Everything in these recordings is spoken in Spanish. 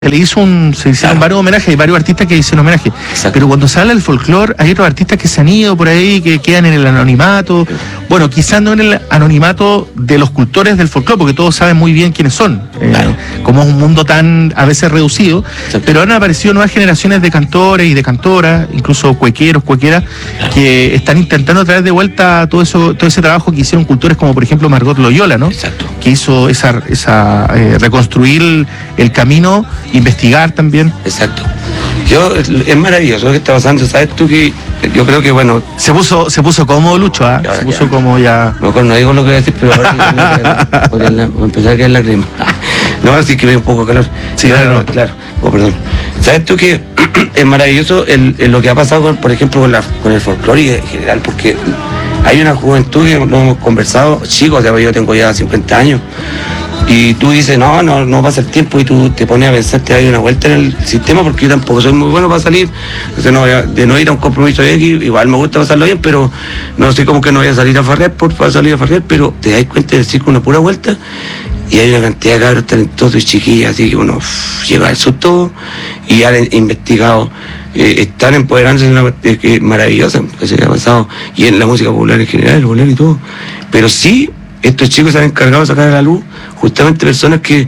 se hicieron varios homenajes, hay varios artistas que hicieron homenaje. Exacto. Pero cuando se habla del folclore, hay otros artistas que se han ido por ahí, que quedan en el anonimato. Bueno, quizás no en el anonimato de los cultores del folclore, porque todos saben muy bien quiénes son. Claro. Como es un mundo tan a veces reducido. Exacto. Pero han aparecido nuevas generaciones de cantores y de cantoras, incluso cuequeras, que están intentando traer de vuelta todo ese trabajo que hicieron cultores como por ejemplo Margot Loyola, ¿no? Exacto. Que hizo reconstruir el camino, investigar también. Exacto. Es maravilloso lo que está pasando. ¿Sabes tú que yo creo que, bueno... Se puso cómodo Lucho, ¿ah? Ya, Se puso ya. como ya... Mejor no digo lo que voy a decir, pero ahora voy a empezar a caer la crema. No, así que me da un poco de calor. Sí, claro. Oh, perdón. ¿Sabes tú que es maravilloso lo que ha pasado, por ejemplo, con el folclore en general? Porque hay una juventud que lo hemos conversado, chicos, yo tengo ya 50 años, y tú dices, no pasa el tiempo, y tú te pones a pensar, te das una vuelta en el sistema, porque yo tampoco soy muy bueno para salir, entonces de no ir a un compromiso X, igual me gusta pasarlo bien, pero no sé cómo que no voy a salir a farrear para salir a farrear, pero te das cuenta de decir con una pura vuelta, y hay una cantidad de cabros talentosos y chiquillas, así que uno lleva el susto y han investigado, están empoderándose en una maravillosa que se ha pasado, y en la música popular en general, el bolero y todo, pero sí, estos chicos se han encargado de sacar a la luz justamente personas que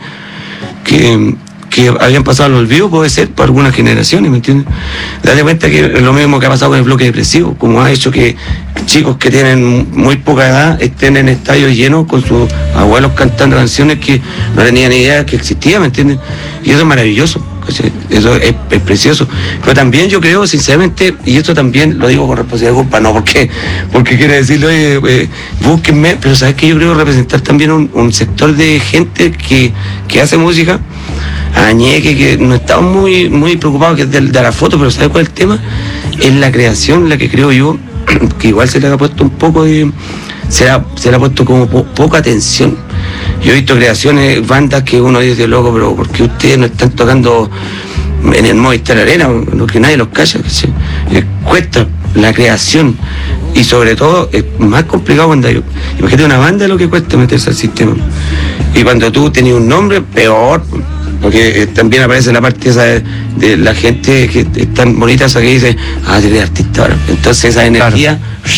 habían pasado al olvido, puede ser, por algunas generaciones, ¿me entiendes? Date cuenta que es lo mismo que ha pasado con el bloque depresivo, como ha hecho que chicos que tienen muy poca edad estén en estadios llenos con sus abuelos cantando canciones que no tenían ni idea que existían, ¿me entiendes? Y eso es maravilloso, eso es precioso. Pero también yo creo, sinceramente, y esto también lo digo con responsabilidad de culpa, no porque quiere decirlo, búsquenme, pero sabes que yo creo representar también un sector de gente que hace música, añeque, que no estamos muy preocupados que es de la foto, pero ¿sabes cuál es el tema? Es la creación, la que creo yo, que igual se le ha puesto un poco de... se le ha puesto como poca atención. Yo he visto creaciones, bandas que uno dice, loco, pero ¿por qué ustedes no están tocando en el Movistar Arena? Que nadie los calla. Cuesta la creación, y sobre todo es más complicado cuando hay... Imagínate una banda lo que cuesta meterse al sistema. Y cuando tú tenías un nombre, peor, porque también aparece la parte esa de la gente que es tan bonita, esa que dice, eres artista ahora. Entonces esa energía...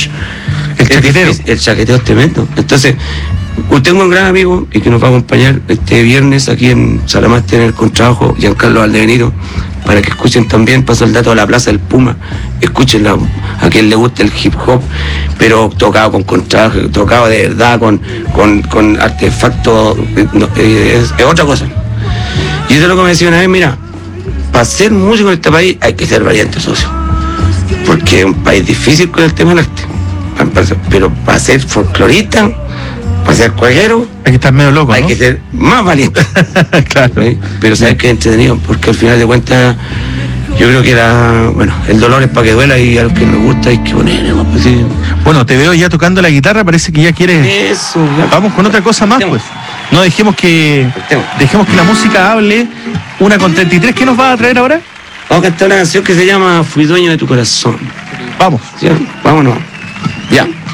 Claro. El chaqueteo es tremendo. Entonces, tengo un gran amigo y que nos va a acompañar este viernes aquí en Salamaste en el contrabajo, Giancarlo Valdebenito, para que escuchen también, paso el dato de la Plaza del Puma, escúchenla, a quien le gusta el hip hop, pero tocado con contrabajo, tocado de verdad, con artefactos, es otra cosa. Y eso es lo que me decía una vez, mira, para ser músico en este país hay que ser valiente, socio, porque es un país difícil con el tema del arte, pero para ser folclorista, para ser cueguero, Hay que estar medio loco, hay ¿no? que ser más valiente. Claro. ¿Sí? Pero sabes que es entretenido, porque al final de cuentas yo creo que el dolor es para que duela, y a los que nos gusta hay que poner, pues, sí. Bueno, te veo ya tocando la guitarra, parece que ya quieres... Eso, ya. Vamos con otra cosa más, pues. No dejemos que la música hable. 1:33, ¿qué nos va a traer ahora? Vamos a cantar una canción que se llama Fui dueño de tu corazón. Vamos. ¿Sí? Vámonos. Ya.